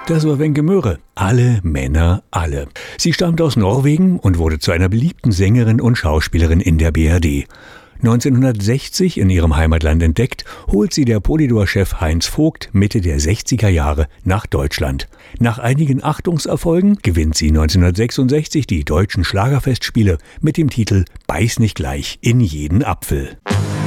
Das war Wenke Möhre. Alle Männer, alle. Sie stammt aus Norwegen und wurde zu einer beliebten Sängerin und Schauspielerin in der BRD. 1960 in ihrem Heimatland entdeckt, holt sie der Polydor-Chef Heinz Vogt Mitte der 60er Jahre nach Deutschland. Nach einigen Achtungserfolgen gewinnt sie 1966 die Deutschen Schlagerfestspiele mit dem Titel »Beiß nicht gleich in jeden Apfel«.